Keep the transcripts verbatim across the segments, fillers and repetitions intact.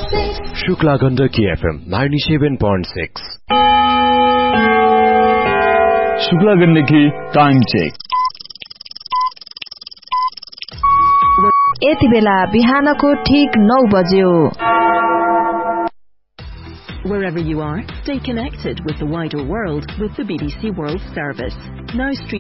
Shukla Gandaki FM ninety-seven point six. Shukla Gandaki time check. यति बेला बिहानको ठीक नौ बज्यो। Wherever you are, stay connected with the wider world with the B B C World Service. Now stream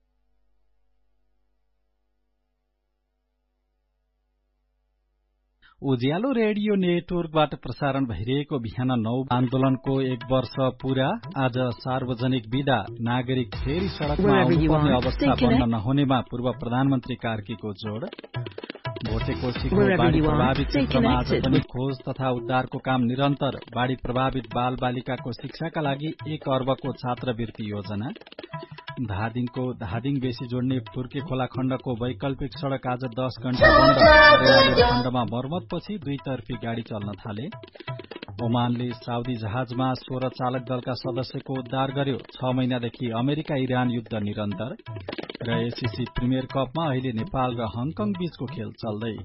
Ujyaalo radio नेटवर्कबाट प्रसारण भइरहेको बिहान नौ आन्दोलनको एक वर्ष पूरा। आज सार्वजनिक विदा, नागरिक फेरि सड़कमा आउनुपर्ने अवस्था बन्न नहुनेमा पूर्व प्रधानमन्त्री कार्कीको जोड। भोटेकोसीको बाढ़ी प्रभावित क्षेत्रमा आज पनि खोज तथा उद्धारको काम निरन्तर। बाढ़ी प्रभावित बाल बालिकाको शिक्षाका लागि एक अर्बको छात्रवृत्ति योजना। धादिङको धादिङ बेसी जोड्ने फुर्के खोला खण्डको वैकल्पिक सड़क आज दस घण्टा बन्द। खण्डमा मर्मतपछि दुईतर्फी गाड़ी चल्न थाले। ओमानले साउदी जहाजमा सोह्र चालक दलका सदस्यको उद्धार गर्यो। छ महिनादेखि अमेरिका इरान युद्ध निरन्तर। र एसीसी प्रिमियर कपमा अहिले नेपाल र हङकङ बीचको खेल चल्दै।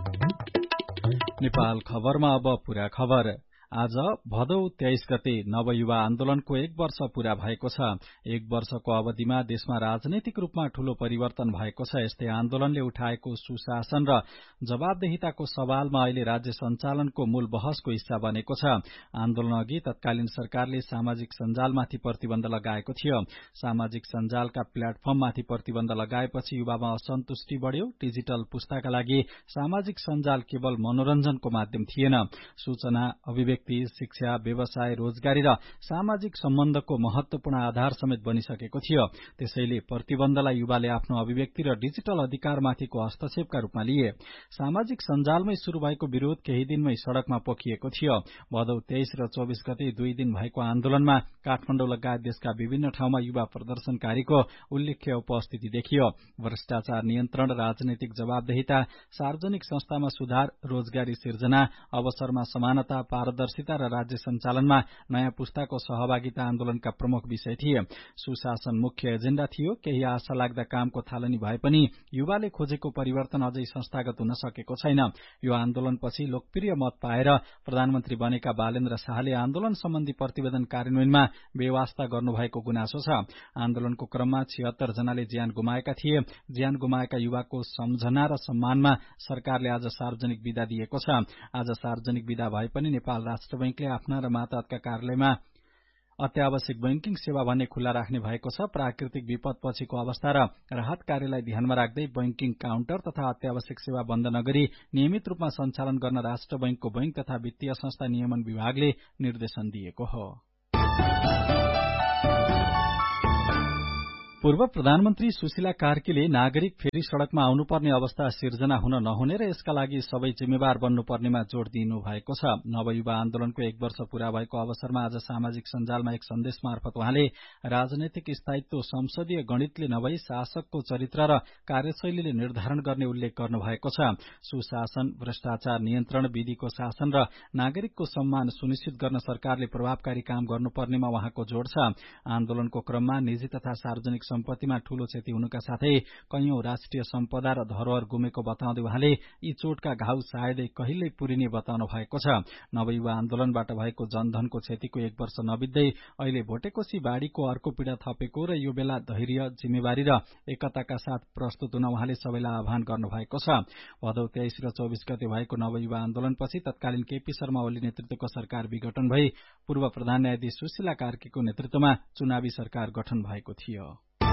नेपाल खबरमा अब पूरा खबर। आज भदौ तेइस गते नवयुवा आन्दोलनको एक वर्ष पूरा भएको छ। एक वर्षको अवधिमा देशमा राजनैतिक रूपमा ठूलो परिवर्तन भएको छ। यस्तै आन्दोलनले उठाएको सुशासन र जवाबदेहिताको सवालमा अहिले राज्य सञ्चालनको मूल बहसको हिस्सा बनेको छ। आन्दोलन अघि तत्कालीन सरकारले सामाजिक सञ्जालमाथि प्रतिबन्ध लगाएको थियो। सामाजिक सञ्जालका प्लेटफर्ममाथि प्रतिबन्ध लगाएपछि युवामा असन्तुष्टि बढ़्यो। डिजिटल पुस्ताका लागि सामाजिक सञ्जाल केवल मनोरञ्जनको माध्यम थिएन, सूचना, अभिव्यक्ति, शिक्षा, व्यवसाय, रोजगारी र सामाजिक सम्बन्धको महत्वपूर्ण आधार समेत बनिसकेको थियो। त्यसैले प्रतिबन्धलाई युवाले आफ्नो अभिव्यक्ति र डिजिटल अधिकारमाथिको हस्तक्षेपका रूपमा लिए। सामाजिक सञ्जालमै शुरू भएको विरोध केही दिनमै सड़कमा पोखिएको थियो। भदौ तेइस र चौबिस गते दुई दिन भएको आन्दोलनमा काठमाडौँ लगायत देशका विभिन्न ठाउँमा युवा प्रदर्शनकारीको उल्लेख्य उपस्थिति देखियो। भ्रष्टाचार नियन्त्रण, राजनैतिक जवाबदेहिता, सार्वजनिक संस्थामा सुधार, रोजगारी सिर्जना, अवसरमा समानता, पारदर्शिता र राज्य सञ्चालनमा नयाँ पुस्ताको सहभागिता आन्दोलनका प्रमुख विषय थिए। सुशासन मुख्य एजेण्डा थियो। केही आशा लाग्दा कामको थालनी भए पनि युवाले खोजेको परिवर्तन अझै संस्थागत हुन सकेको छैन। यो आन्दोलनपछि लोकप्रिय मत पाएर प्रधानमन्त्री बनेका बालेन्द्र शाहले आन्दोलन सम्बन्धी प्रतिवेदन कार्यान्वयनमा बेवास्ता गर्नुभएको गुनासो छ। आन्दोलनको क्रममा छिहत्तर जनाले ज्यान गुमाएका थिए। ज्यान गुमाएका युवाको सम्झना र सम्मानमा सरकारले आज सार्वजनिक विदा दिएको छ। आज सार्वजनिक विदा भए पनि नेपाल राष्ट्र बैंकले आफ्ना र मातहतका कार्यालयमा अत्यावश्यक बैंकिङ सेवा भन्ने खुल्ला राख्ने भएको छ। प्राकृतिक विपद पछिको अवस्था र राहत कार्यलाई ध्यानमा राख्दै बैंकिङ काउन्टर तथा अत्यावश्यक सेवा बन्द नगरी नियमित रूपमा सञ्चालन गर्न राष्ट्र बैंकको बैंक तथा वित्तीय संस्था नियमन विभागले निर्देशन दिएको हो। पूर्व प्रधानमन्त्री सुशीला कार्कीले नागरिक फेरि सड़कमा आउनुपर्ने अवस्था सिर्जना हुन नहुने र यसका लागि सबै जिम्मेवार बन्नुपर्नेमा जोड़ दिनु भएको छ। नवयुवा आन्दोलनको एक वर्ष पूरा भएको अवसरमा आज सामाजिक सञ्जालमा एक सन्देश मार्फत उहाँले राजनैतिक स्थायित्व संसदीय गणितले नभई शासकको चरित्र र कार्यशैलीले निर्धारण गर्ने उल्लेख गर्नुभएको छ। सुशासन, भ्रष्टाचार नियन्त्रण, विधिको शासन र नागरिकको सम्मान सुनिश्चित गर्न सरकारले प्रभावकारी काम गर्नुपर्नेमा उहाँको जोड़ छ। आन्दोलनको क्रममा निजी तथा सार्वजनिक सम्पत्तिमा ठूलो क्षति हुनुका साथै कैयौं राष्ट्रिय सम्पदा र धरोहर गुमेको बताउँदै उहाँले यी चोटका घाउ सायदै कहिल्यै पुरिने बताउनु भएको छ। नवयुवा आन्दोलनबाट भएको जनधनको क्षतिको एक वर्ष नबित्दै अहिले भोटेकोसी बाढ़ीको अर्को पीड़ा थपेको र यो बेला धैर्य, जिम्मेवारी र एकताका साथ प्रस्तुत हुन उहाँले सबैलाई आह्वान गर्नुभएको छ। भदौ तेइस र चौबिस गते भएको नवयुवा आन्दोलनपछि तत्कालीन केपी शर्मा ओली नेतृत्वको सरकार विघटन भई पूर्व प्रधान न्यायाधीश सुशीला कार्कीको नेतृत्वमा चुनावी सरकार गठन भएको थियो।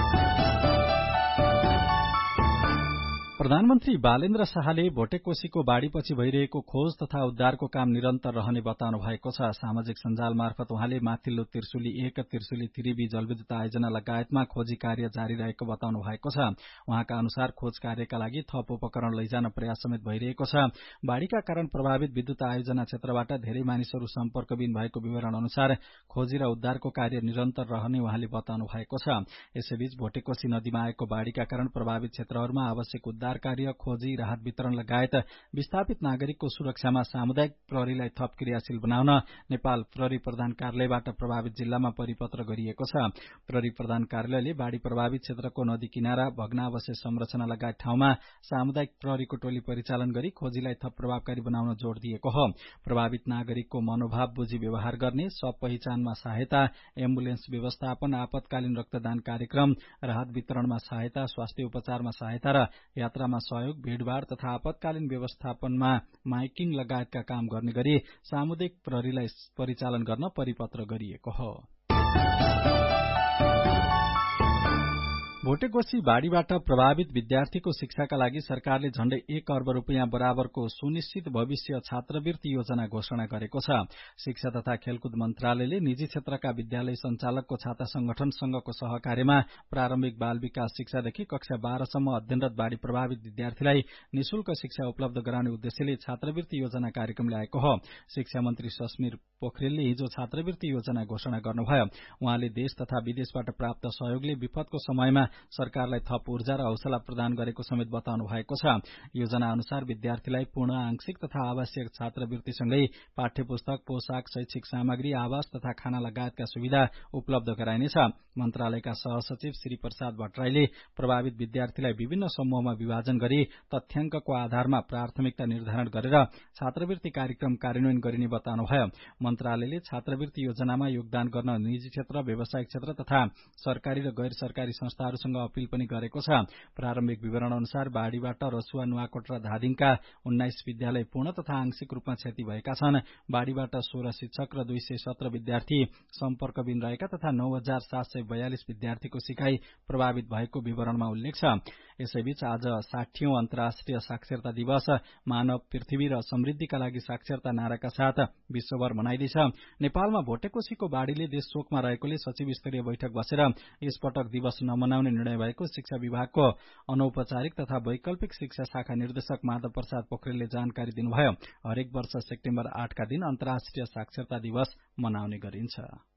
प्रधानमन्त्री बालेन्द्र शाहले भोटेकोसीको बाढ़ीपछि भइरहेको खोज तथा उद्धारको काम निरन्तर रहने बताउनु भएको छ। सामाजिक सञ्जाल मार्फत उहाँले माथिल्लो त्रिशुली एक, त्रिशुली त्रिबी जलविद्युत आयोजना लगायतमा खोजी कार्य जारी रहेको बताउनु भएको छ। उहाँका अनुसार खोज कार्यका लागि थप उपकरण लैजान प्रयास समेत भइरहेको छ। बाढ़ीका कारण प्रभावित विद्युत आयोजना क्षेत्रबाट धेरै मानिसहरू सम्पर्कविहीन भएको विवरण अनुसार खोजी र उद्धारको कार्य निरन्तर रहने उहाँले बताउनु भएको छ। यसैबीच भोटेकोसी नदीमा आएको बाढ़ीका कारण प्रभावित क्षेत्रहरूमा आवश्यक उद्धार उद्धार कार्य, खोजी, राहत वितरण लगायत विस्थापित नागरिकको सुरक्षामा सामुदायिक प्रहरीलाई थप क्रियाशील बनाउन नेपाल प्रहरी प्रधान कार्यालयबाट प्रभावित जिल्लामा परिपत्र गरिएको छ। प्रहरी प्रधान कार्यालयले बाढ़ी प्रभावित क्षेत्रको नदी किनारा, भग्नावशेष संरचना लगायत ठाउँमा सामुदायिक प्रहरीको टोली परिचालन गरी खोजीलाई थप प्रभावकारी बनाउन जोड़ दिएको हो। प्रभावित नागरिकको मनोभाव बुझी व्यवहार गर्ने, सब पहिचानमा सहायता, एम्बुलेन्स व्यवस्थापन, आपतकालीन रक्तदान कार्यक्रम, राहत वितरणमा सहायता, स्वास्थ्य उपचारमा सहायता र यात्रामा सहयोग, भीड़भाड़ तथा आपतकालीन व्यवस्थापनमा माइकिङ लगायतका काम गर्ने गरी सामुदायिक प्रहरीलाई परिचालन गर्न परिपत्र गरिएको हो। भोटेकोशी बाढ़ीबाट प्रभावित विद्यार्थीको शिक्षाका लागि सरकारले झण्डै एक अर्ब रूपियाँ बराबरको सुनिश्चित भविष्य छात्रवृत्ति योजना घोषणा गरेको छ। शिक्षा तथा खेलकुद मन्त्रालयले निजी क्षेत्रका विद्यालय संचालकको छाता संगठन संघको सहकार्यमा प्रारम्भिक बाल विकास शिक्षादेखि कक्षा बाह्रसम्म अध्ययनरत बाढ़ी प्रभावित विद्यार्थीलाई निशुल्क शिक्षा उपलब्ध गराउने उद्देश्यले छात्रवृत्ति योजना कार्यक्रम ल्याएको हो। शिक्षा मन्त्री सस्मिर पोखरेलले हिजो छात्रवृत्ति योजना घोषणा गर्नुभयो। उहाँले देश तथा विदेशबाट प्राप्त सहयोगले विपदको समयमा सरकारलाई थप ऊर्जा र हौसला प्रदान गरेको समेत बताउनु भएको छ। योजना अनुसार विद्यार्थीलाई पूर्ण, आंशिक तथा आवश्यक छात्रवृत्तिसँगै पाठ्य पुस्तक, पोशाक, शैक्षिक सामग्री, आवास तथा खाना लगायतका सुविधा उपलब्ध गराइनेछ। मन्त्रालयका सहसचिव श्री प्रसाद भट्टराईले प्रभावित विद्यार्थीलाई विभिन्न समूहमा विभाजन गरी तथ्याङ्कको आधारमा प्राथमिकता निर्धारण गरेर छात्रवृत्ति कार्यक्रम कार्यान्वयन गरिने बताउनुभयो। मन्त्रालयले छात्रवृत्ति योजनामा योगदान गर्न निजी क्षेत्र, व्यावसायिक क्षेत्र तथा सरकारी र गैर सरकारी संस्थाहरूसँग अपील पनि गरेको छ। प्रारम्भिक विवरण अनुसार बाढ़ीबाट रसुवा, नुवाकोट र धादिङका उन्नाइस विद्यालय पूर्ण तथा आंशिक रूपमा क्षति भएका छन्। बाढ़ीबाट सोह्र शिक्षक र दुई सय सत्र विद्यार्थी सम्पर्कविहीन रहेका तथा नौ हजार सात सय बयालिस विद्यार्थीको सिकाई प्रभावित भएको विवरणमा उल्लेख छ। यसैबीच आज साठीऔं अन्तर्राष्ट्रिय साक्षरता दिवस मानव, पृथ्वी र समृद्धिका लागि साक्षरता नाराका साथ विश्वभर मनाइँदैछ। नेपालमा भोटेकोशीको बाढ़ीले देश शोकमा रहेकोले सचिव स्तरीय बैठक बसेर यसपटक दिवस नमनाउने निर्णय भएको शिक्षा विभागको अनौपचारिक तथा वैकल्पिक शिक्षा शाखा निर्देशक माधव प्रसाद पोखरेलले जानकारी दिनुभयो। हरेक वर्ष सेप्टेम्बर आठका दिन अन्तर्राष्ट्रिय साक्षरता दिवस मनाउने गरिन्छ।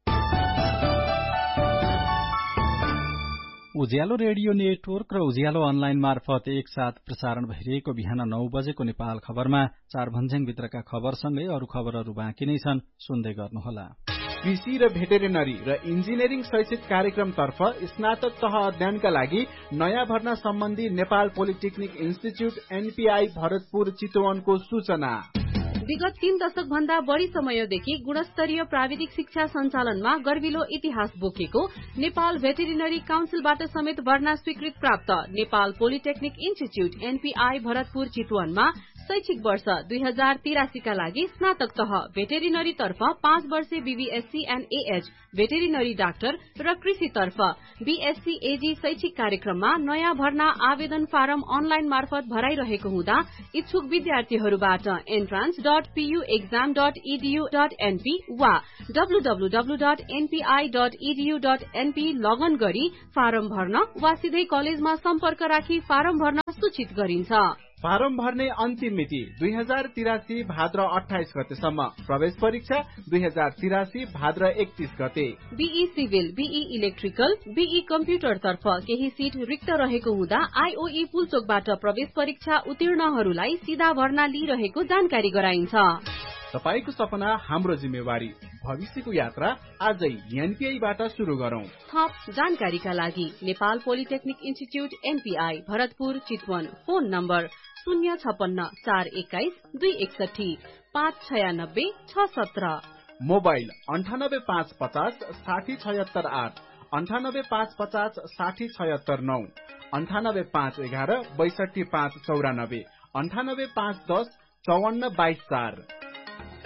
उज्यालो रेडियो नेटवर्क र उज्यालो अनलाइन मार्फत एकसाथ प्रसारण भइरहेको बिहान नौ बजेको नेपाल खबरमा चारभन्ज्याङभित्रका खबरसँगै अरू खबरहरू बाँकी नै छन्, सुन्दै गर्नुहोला। कृषि र भेटेरिनरी र इन्जिनियरिङ शैक्षिक कार्यक्रमतर्फ स्नातक तह अध्ययनका लागि नयाँ भर्ना सम्बन्धी Nepal polytechnic institute NPI Bharatpur चितवनको सूचना। विगत तीन दशक भन्दा बढ़ी समयदेखि गुणस्तरीय प्राविधिक शिक्षा सञ्चालनमा गर्विलो इतिहास बोकेको नेपाल भेटेरिनरी काउन्सिलबाट समेत भर्ना स्वीकृत प्राप्त Nepal polytechnic institute NPI Bharatpur चितवनमा शैक्षिक वर्ष दुई हजार तिरासीका लागि स्नातक तह भेटेरिनरी तर्फ पाँच वर्षे BVSc and AH veterinary doctor र कृषि तर्फ बीएससी एजी शैक्षिक कार्यक्रममा नयाँ भर्ना आवेदन फारम अनलाइन मार्फत भराइरहेको हुँदा इच्छुक विद्यार्थीहरूबाट entrance dot PU exam dot इडीयू dot NP वा डब्लूडब्लूडब्लू dot NPI dot इडीयू dot NP लगन गरी फारम भर्न वा सिधै कलेजमा सम्पर्क राखी फारम भर्न सूचित गरिन्छ। फारम भर्ने अन्तिम मिति दुई हजार तिरासी भाद्र अठाइस गतेसम्म। प्रवेश परीक्षा दुई हजार तिरासी भाद्र एकतीस गते। Be civil, be electrical, be computer तर्फ केही सीट रिक्त रहेको हुँदा आईओई पुल्चोकबाट प्रवेश परीक्षा उत्तीर्णहरूलाई सीधा भर्ना लिइरहेको जानकारी गराइन्छ। तपाईको सपना हाम्रो जिम्मेवारी, भविष्यको यात्रा आजै एनपीआईबाट शुरू गरौं। थप जानकारीका लागि Nepal polytechnic institute NPI Bharatpur Chitwan, phone number शून्य छपन्न चार एक्काइस दुई एकसठी पाँच छयानब्बे छ सत्र, मोबाइल अन्ठानब्बे पाँच पचास साठी छयत्तर आठ, अन्ठानब्बे पाँच पचास साठी छयत्तर नौ, अन्ठानब्बे पाँच एघार बैसठी पाँच चौरानब्बे, अन्ठानब्बे पाँच दस चौवन्न बाइस चार।